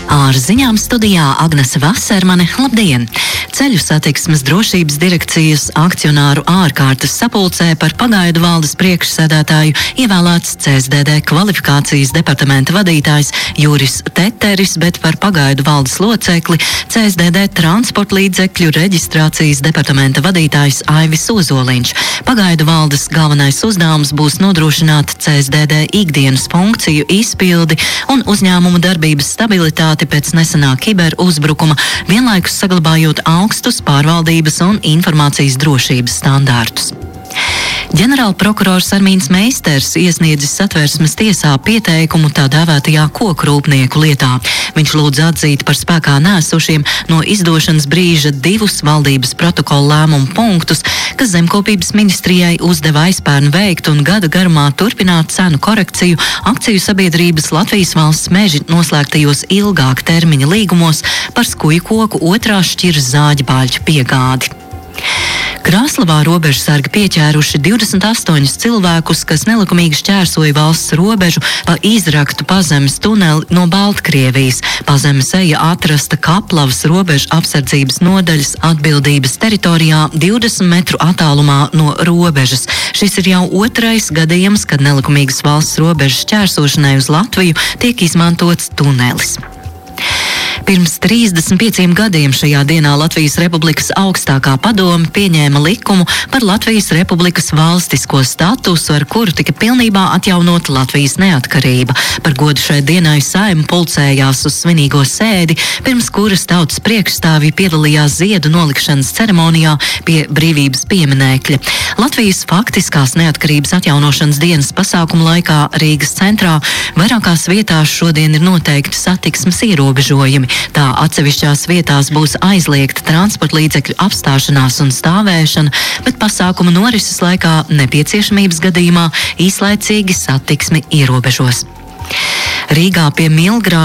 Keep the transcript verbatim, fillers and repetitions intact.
Ar ziņām studijā Agnese Vasermane. Labdien! Ceļu satiksmes drošības direkcijas akcionāru ārkārtas sapulcē par pagaidu valdes priekšsēdētāju ievēlēts C S D D kvalifikācijas departamenta vadītājs Juris Teteris, bet par pagaidu valdes locekli C S D D transporta līdzekļu reģistrācijas departamenta vadītājs Aivis Ozoliņš. Pagaidu valdes galvenais uzdevums būs nodrošināt C S D D ikdienas funkciju izpildi un uzņēmumu darbības stabilitāti pēc nesenā kiberuzbrukuma, vienlaikus saglabājot augstus pārvaldības un informācijas drošības standārtus. Ģenerālprokurors Armīns Meisters iesniedzis Satversmes tiesā pieteikumu tā dēvētajā kokrūpnieku lietā. Viņš lūdz atzīt par spēkā neesošiem no izdošanas brīža divus valdības protokola lēmumu punktus, kas Zemkopības ministrijai uzdeva aizpērn veikt un gada garumā turpināt cenu korekciju akciju sabiedrības Latvijas Valsts meži noslēgtajos ilgāka termiņa līgumos par skuju koku otrās šķiras zāģibāļu piegādi. Krāslavā robežsargi pieķēruši divdesmit astoņus cilvēkus, kas nelikumīgi šķērsoja valsts robežu pa izraktu pazemes tuneli no Baltkrievijas. Pazemes eja atrasta Kaplavas robežu apsardzības nodaļas atbildības teritorijā divdesmit metru attālumā no robežas. Šis ir jau otrais gadījums, kad nelikumīgas valsts robežas šķērsošanai uz Latviju tiek izmantots tunelis. Pirms trīsdesmit pieciem gadiem šajā dienā Latvijas Republikas augstākā padome pieņēma likumu par Latvijas Republikas valstisko statusu, ar kuru tika pilnībā atjaunota Latvijas neatkarība. Par godu šai dienai Saeima pulcējās uz svinīgo sēdi, pirms kuras tautas priekšstāvji piedalījās ziedu nolikšanas ceremonijā pie brīvības pieminekļa. Latvijas faktiskās neatkarības atjaunošanas dienas pasākuma laikā Rīgas centrā vairākās vietās šodien ir noteikti satiksmes ierobežojumi. Tā atsevišķās vietās būs aizliegta transporta līdzekļu apstāšanās un stāvēšana, bet pasākuma norises laikā nepieciešamības gadījumā īslaicīgi satiksmi ierobežos. Rīgā pie Milgrā